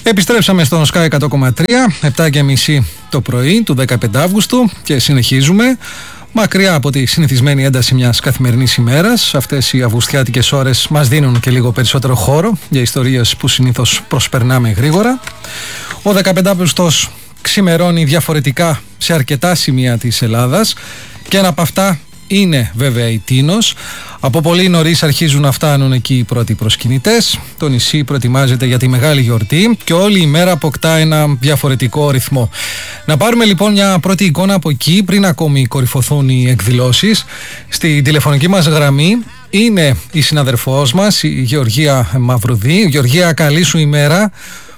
Επιστρέψαμε στον Sky 100,3, 7:30 το πρωί του 15 Αύγουστου και συνεχίζουμε. Μακριά από τη συνηθισμένη ένταση μιας καθημερινής ημέρας, αυτές οι αυγουστιάτικες ώρες μας δίνουν και λίγο περισσότερο χώρο για ιστορίες που συνήθως προσπερνάμε γρήγορα. Ο 15 Αύγουστος ξημερώνει διαφορετικά σε αρκετά σημεία της Ελλάδας και ένα από αυτά είναι βέβαια η Τίνος. Από πολύ νωρίς αρχίζουν να φτάνουν εκεί οι πρώτοι προσκυνητές. Το νησί προετοιμάζεται για τη μεγάλη γιορτή και όλη η μέρα αποκτά ένα διαφορετικό ρυθμό. Να πάρουμε λοιπόν μια πρώτη εικόνα από εκεί πριν ακόμη κορυφωθούν οι εκδηλώσεις. Στη τηλεφωνική μας γραμμή είναι η συναδερφός μας, η Γεωργία Μαυρουδή. Γεωργία, καλή σου ημέρα.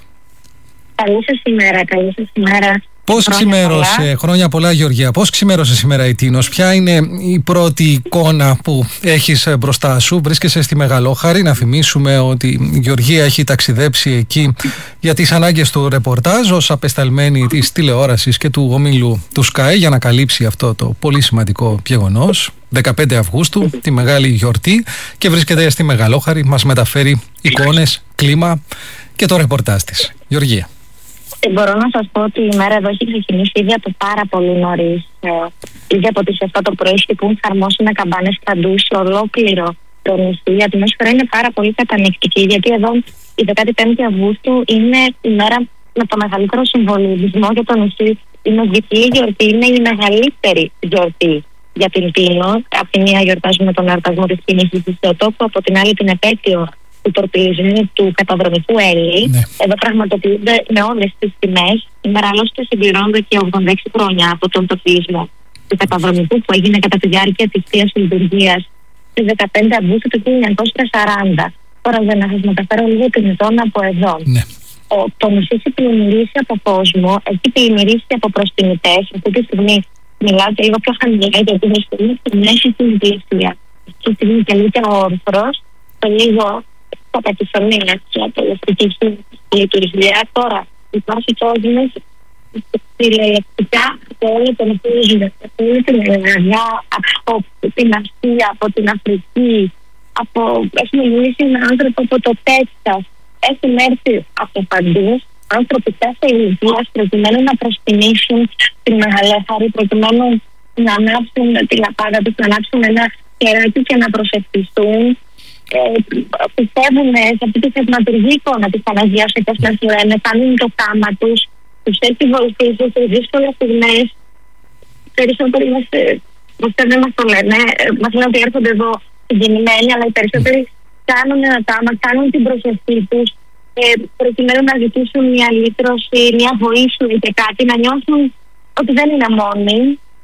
Καλή σας ημέρα. Πώς ξημέρωσε, χρόνια πολλά Γεωργία, πώς ξημέρωσε σήμερα η Τίνος, ποια είναι η πρώτη εικόνα που έχεις μπροστά σου? Βρίσκεσαι στη Μεγαλόχαρη, να θυμίσουμε ότι η Γεωργία έχει ταξιδέψει εκεί για τις ανάγκες του ρεπορτάζ ως απεσταλμένη της τηλεόρασης και του ομίλου του Sky για να καλύψει αυτό το πολύ σημαντικό γεγονός, 15 Αυγούστου, τη μεγάλη γιορτή, και βρίσκεται στη Μεγαλόχαρη, μας μεταφέρει εικόνες, κλίμα και το ρεπορτάζ της. Γεωργία. Μπορώ να σας πω ότι η μέρα εδώ έχει ξεκινήσει ήδη από πάρα πολύ νωρίς. Ήδη από τις 7 το πρωί χτυπούν χαρμόσυνα καμπάνες παντού σε ολόκληρο το νησί. Η ατμόσφαιρα είναι πάρα πολύ κατανοητική, γιατί εδώ η 15η Αυγούστου είναι η μέρα με το μεγαλύτερο συμβολισμό για το νησί. Η Μεγαλύτερη γιορτή είναι η μεγαλύτερη γιορτή για την Τίνο. Από τη μία γιορτάζουμε τον εορτασμό της κίνησης της Θεοτόκου, από την άλλη την επέτειο του τορπιλισμού του καταδρομικού Έλλη. Ναι. Εδώ πραγματοποιούνται με όλες τις τιμές. Σήμερα άλλωστε συμπληρώνονται και 86 χρόνια από τον τορπιλισμό του καταδρομικού που έγινε κατά τη διάρκεια της Θείας Λειτουργίας στις 15 Αυγούστου του 1940. Τώρα για να σας μεταφέρω λίγο την εικόνα από εδώ. Ναι. Το νησί έχει πλημμυρίσει από κόσμο, έχει πλημμυρίσει από προσκυνητές. Αυτή τη στιγμή μιλάω και λίγο πιο χαμηλά, γιατί είναι στη μέση της Δύσσια. Αυτή τη στιγμή κινείται ο όρθρος, το λίγο κατά τη φωνή της απολευτικής λειτουργία. Τώρα υπάρχει κόσμος τηλεοπτικά από όλο τον κόσμο, από όλη την Ελλάδα, από την Ασία, από την Αφρική, έχουν μιλήσει με άνθρωποι από το Τέξας, έχουν έρθει από παντού άνθρωποι κάθε ηλικίας προκειμένου να προσκυνήσουν την Μεγαλόχαρη, προκειμένου να ανάψουν τη λαπάδα τους, να ανάψουν ένα κεράκι και να προσευχηθούν. Πιστεύουν σε αυτή τη θαυματουργή εικόνα της Παναγίας, όπως μας λένε, κάνουν το κάμα τους έχει βοηθήσει σε δύσκολες στιγμές. Περισσότεροι μας δεν μας το λένε, μας λένε ότι έρχονται εδώ συγκινημένοι, αλλά οι περισσότεροι κάνουν ένα κάμα, κάνουν την προσευχή τους προκειμένου να ζητήσουν μια λύτρωση, μια βοήθεια και κάτι, να νιώσουν ότι δεν είναι μόνοι.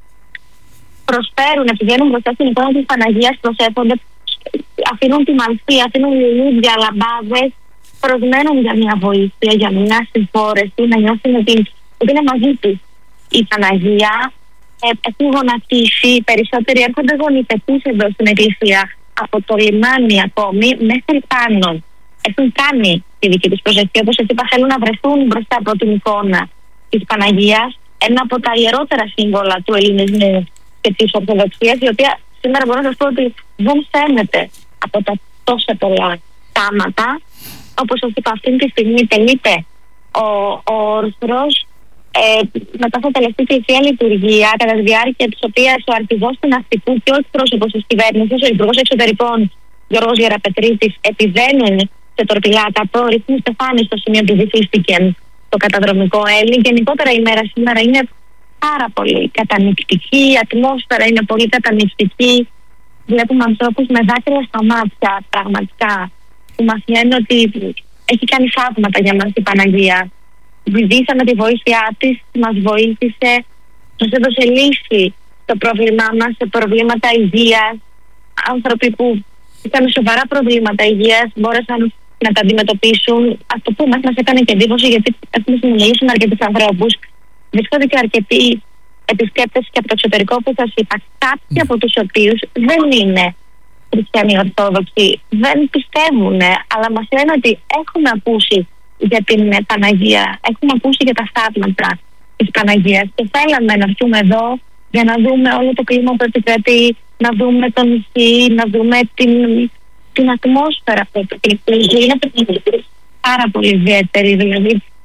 Προσφέρουν, πηγαίνουν μπροστά στην εικόνα της Παναγίας, προσεύχονται, αφήνουν τη μαλφή, αφήνουν λουλούδια, λαμπάδες, προσμένουν για μια βοήθεια, για μια συμφόρεση, να νιώσουν ότι είναι μαζί τους η Παναγία. Έχουν γονατίσει, περισσότεροι έρχονται γονιτευτείς εδώ στην εκκλησία από το λιμάνι ακόμη μέχρι πάνω. Έχουν κάνει τη δική τους προσευχή, όπως σας είπα, θέλουν να βρεθούν μπροστά από την εικόνα της Παναγίας, ένα από τα ιερότερα σύμβολα του ελληνισμού και της Ορθοδοξίας, η οποία σήμερα μπορώ να σας πω ότι δεν φαίνεται από τα τόσα πολλά τάματα. Όπως σας είπα, αυτή τη στιγμή τελείται ο όρθρος μετά θα τελευταία και η Θεία Λειτουργία, κατά τη διάρκεια της οποίας ο αρχηγός του ναυτικού και ο εκπρόσωπος της κυβέρνησης, ο Υπουργός Εξωτερικών Γιώργος Γεραπετρίτης, επιδένουν σε τορπιλάτα το ρυθμό στεφάνι στο σημείο που βυθίστηκε το καταδρομικό Έλλη. Γενικότερα η μέρα σήμερα είναι πάρα πολύ κατανοητική, η ατμόσφαιρα είναι πολύ κατανοητική. Βλέπουμε ανθρώπους με δάκρυα στα μάτια, πραγματικά, που μας λένε ότι έχει κάνει θαύματα για μας η Παναγία. Ζητήσαμε τη βοήθειά της, μας βοήθησε, μας έδωσε λύση στο πρόβλημά μας, σε προβλήματα υγείας. Άνθρωποι που είχαν σοβαρά προβλήματα υγείας μπόρεσαν να τα αντιμετωπίσουν. Αυτό που μας έκανε και εντύπωση, γιατί έχουμε συνομιλήσει με αρκετούς ανθρώπους. Βρίσκονται και αρκετοί επισκέπτες και από το εξωτερικό που σας είπα, κάποιοι από τους οποίους δεν είναι χριστιανοί Ορθόδοξοι, δεν πιστεύουν, αλλά μας λένε ότι έχουμε ακούσει για την Παναγία, έχουμε ακούσει για τα θαύματα της Παναγίας και θέλαμε να έρθουμε εδώ για να δούμε όλο το κλίμα που επικρατεί, να δούμε το νησί, να δούμε την ατμόσφαιρα που επικρατεί. Είναι πάρα πολύ ιδιαίτερη, δηλαδή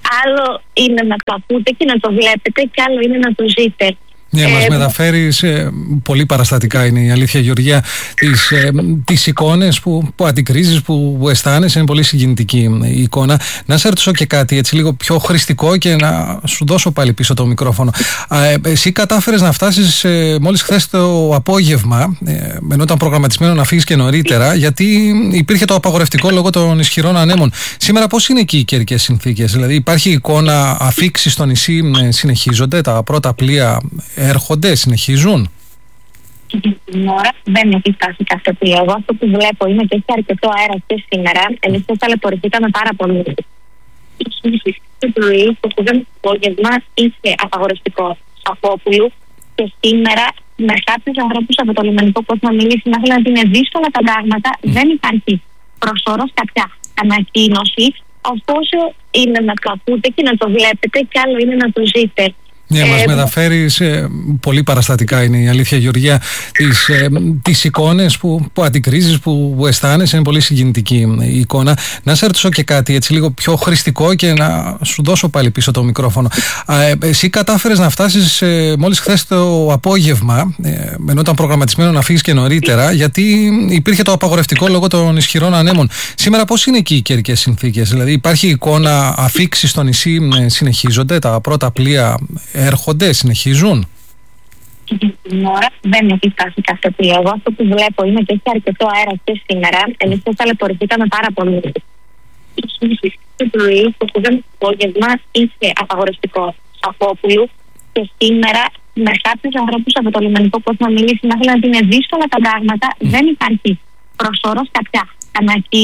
άλλο είναι να το ακούτε και να το βλέπετε, και άλλο είναι να το ζείτε. Ναι, μας μεταφέρεις πολύ παραστατικά, είναι η αλήθεια, Γεωργία, τις εικόνες που αντικρίζεις, που αισθάνεσαι. Είναι πολύ συγκινητική η εικόνα. Να σε ρωτήσω και κάτι έτσι λίγο πιο χρηστικό και να σου δώσω πάλι πίσω το μικρόφωνο. Εσύ κατάφερες να φτάσεις μόλις χθες το απόγευμα, ενώ ήταν προγραμματισμένο να φύγεις και νωρίτερα, γιατί υπήρχε το απαγορευτικό λόγω των ισχυρών ανέμων. Σήμερα πώς είναι εκεί οι καιρικές συνθήκες? Δηλαδή υπάρχει εικόνα, αφίξεις στο νησί συνεχίζονται, τα πρώτα πλοία έρχονται, συνεχίζουν? Την ώρα δεν έχει φτάσει κάθε πλοίο. Εγώ αυτό που βλέπω είναι και έχει αρκετό αέρα και σήμερα. Εμείς το ταλαιπωρηθήκαμε πάρα πολύ. Το πρωί, το απόγευμα, είχε απαγορευτικό Σαφόπουλου, και σήμερα με κάποιους ανθρώπους από το λιμενικό που έχουμε μιλήσει να θέλουν ότι είναι δύσκολα τα πράγματα. Δεν υπάρχει προσωρώς κάποια ανακοίνωση. Ωστόσο είναι να το ακούτε και να το βλέπετε, και άλλο είναι να το ζείτε. Ναι, μας μεταφέρεις πολύ παραστατικά, είναι η αλήθεια, Γεωργία, τις εικόνες που αντικρίζεις, που αισθάνεσαι. Είναι πολύ συγκινητική η εικόνα. Να σε ρωτήσω και κάτι έτσι λίγο πιο χρηστικό και να σου δώσω πάλι πίσω το μικρόφωνο. Εσύ κατάφερες να φτάσεις μόλις χθες το απόγευμα, ενώ ήταν προγραμματισμένο να φύγεις και νωρίτερα, γιατί υπήρχε το απαγορευτικό λόγω των ισχυρών ανέμων. Σήμερα πώς είναι εκεί οι καιρικές συνθήκες? Δηλαδή υπάρχει εικόνα, αφίξεις στο νησί συνεχίζονται, τα πρώτα πλοία έρχονται, συνεχίζουν? Την ώρα δεν έχει φτάσει κάθε πλοίο. Εγώ αυτό που βλέπω είναι και έχει αρκετό αέρα και σήμερα. Εμείς το ταλαιπωρηθήκαμε πάρα πολύ. Το πρωί, το απόγευμα, είχε απαγορευτικό Σαφόπουλου, και σήμερα με κάποιους ανθρώπους από το λιμενικό που έχουμε μιλήσει να θέλουν ότι είναι δύσκολα τα πράγματα. Δεν υπάρχει προσωρώς κάποια ανακοίνωση.